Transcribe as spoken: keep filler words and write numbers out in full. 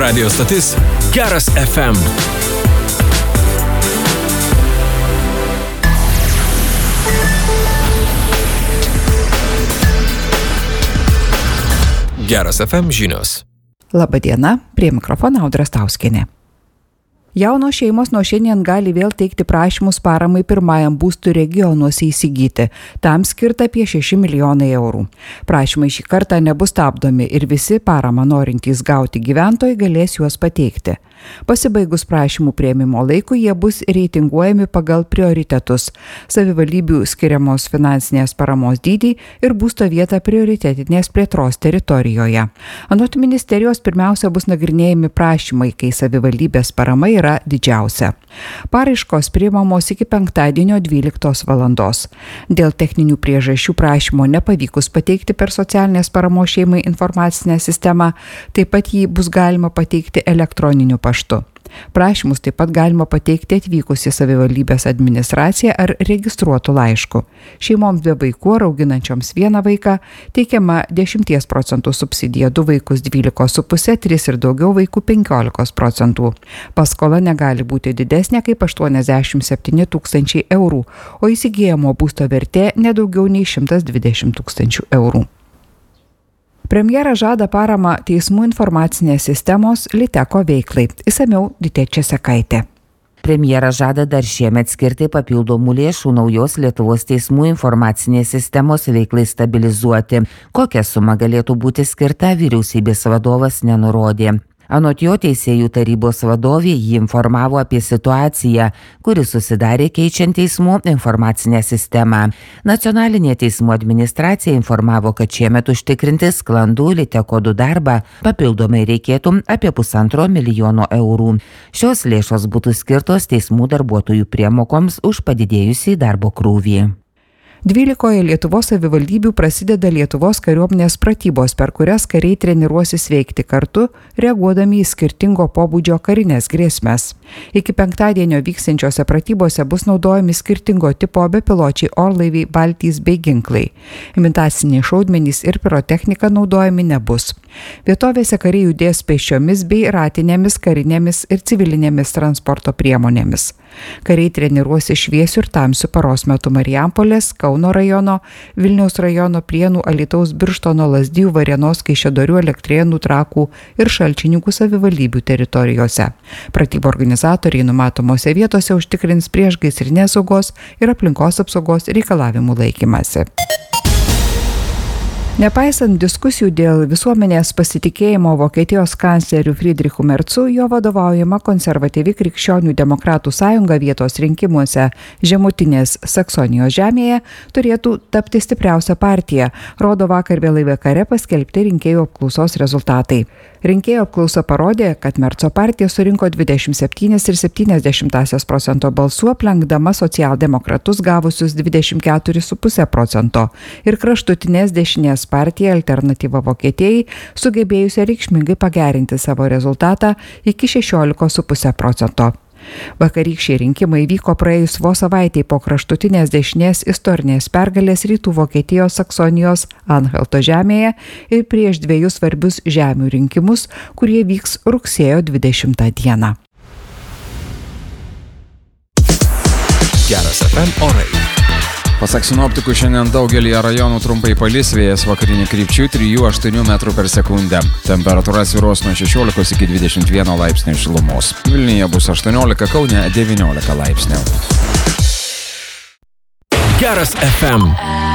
Radio stotis Geras F M. Geras F M žinios. Labadiena, prie mikrofono Audra Stauskienė. Jaunos šeimos nuo šiandien gali vėl teikti prašymus paramai pirmajam būstui regionuose įsigyti. Tam skirta apie šeši milijonai eurų. Prašymai šį kartą nebus stabdomi ir visi paramą norintys gauti gyventojai galės juos pateikti. Pasibaigus prašymų priėmimo laikui jie bus reitinguojami pagal prioritetus, savivaldybių skiriamos finansinės paramos dydį ir būsto vietą prioritetinės plėtros teritorijoje. Anot ministerijos pirmiausia bus nagrinėjami prašymai, kai savivaldybės parama yra didžiausia. Paraiškos priimamos iki penktadienio dvyliktos valandos. Dėl techninių priežasčių prašymo nepavykus pateikti per socialinės paramos šeimai informacinę sistemą, taip pat jį bus galima pateikti elektroniniu paštu. Prašymus taip pat galima pateikti atvykus į savivaldybės administraciją ar registruotų laišku. Šeimoms be vaikų ar auginančioms vieną vaiką teikiama dešimties procentų subsidija, du vaikus dvylikos su puse, tris ir daugiau vaikų penkiolikos procentų. Paskola negali būti didesnė kaip aštuoniasdešimt septyni tūkstančiai eurų, o įsigijamo būsto vertė nedaugiau nei šimtas dvidešimt tūkstančių eurų. Premjeras žada paramą teismų informacinės sistemos Liteko veiklai. Išsamiau Ditė Česekaitė. Premjeras žada dar šiemet skirti papildomų lėšų naujos Lietuvos teismų informacinės sistemos veiklai stabilizuoti. Kokia suma galėtų būti skirta, vyriausybės vadovas nenurodė. Anot jo, teisėjų tarybos vadovė jį informavo apie situaciją, kuri susidarė keičiant teismų informacinę sistemą. Nacionalinė teismų administracija informavo, kad šiemet užtikrinti sklandų Liteko du darbą papildomai reikėtų apie pusantro milijono eurų. Šios lėšos būtų skirtos teismų darbuotojų priemokoms už padidėjusį darbo krūvį. Dvylikoje Lietuvos savivaldybių prasideda Lietuvos kariuomenės pratybos, per kurias kariai treniruosis veikti kartu, reaguodami į skirtingo pobūdžio karinės grėsmes. Iki penktadienio vyksiančiose pratybose bus naudojami skirtingo tipo bepiločiai orlaiviai, valtys bei ginklai. Imitaciniai šaudmenys ir pirotechnika naudojami nebus. Vietovėse kariai judės pėsčiomis bei ratinėmis karinėmis ir civilinėmis transporto priemonėmis. Kariai treniruosi šviesių ir tamsių paros metu Marijampolės, Kauno rajono, Vilniaus rajono, Prienų, Alytaus, Birštono, Lazdijų, Varėnos, Kaišiadorių, Elektrėnų, Trakų ir Šalčininkų savivaldybių teritorijose. Pratybų organizatoriai numatomose vietose užtikrins priešgaisrinės saugos ir aplinkos apsaugos reikalavimų laikymąsi. Nepaisant diskusijų dėl visuomenės pasitikėjimo Vokietijos kancleriu Friedrichu Mercu, jo vadovaujama konservatyvi Krikščionių demokratų sąjunga vietos rinkimuose Žemutinės Saksonijos žemėje turėtų tapti stipriausia partija, rodo vakar vėlai vakare paskelbti rinkėjų apklausos rezultatai. Rinkėjų apklausa parodė, kad Merco partija surinko dvidešimt septynis ir septynias dešimtąsias procento balsų, aplenkdama socialdemokratus gavusius dvidešimt keturis su puse procento ir kraštutinės dešinės partija Alternatyva Vokietijai sugebėjusi reikšmingai pagerinti savo rezultatą iki šešiolikos su puse procento. Vakarykščiai rinkimai vyko praėjus vos savaitei po kraštutinės dešinės istorinės pergalės Rytų Vokietijos Saksonijos Anhalto žemėje ir prieš dviejus svarbius žemių rinkimus, kurie vyks rugsėjo dvidešimtą dieną. Geras F M orai. Pasak sinoptikų, šiandien daugelį rajonų trumpai palis, vėjas vakarinių krypčių trijų aštuonių metrų per sekundę. Temperatūra svyruos nuo šešiolikos iki dvidešimt vieno laipsnių šilumos. Vilniuje bus aštuoniolika, Kaune devyniolika laipsnių. Geras F M.